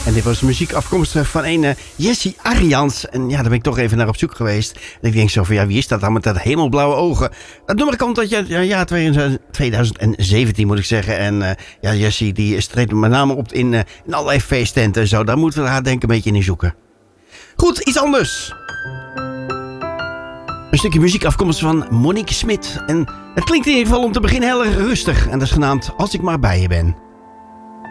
En dit was muziek afkomstig van een Jessie Arians. En ja, daar ben ik toch even naar op zoek geweest. En ik denk zo van, ja, wie is dat dan met dat hemelblauwe ogen? Dat nummer komt uit ja, 2017 moet ik zeggen. En ja, Jessie die treedt met name op in allerlei feesttenten en zo. Daar moeten we haar denk ik een beetje in zoeken. Goed, iets anders. Een stukje muziek afkomstig van Monique Smit. En het klinkt in ieder geval om te beginnen heel erg rustig. En dat is genaamd Als ik maar bij je ben.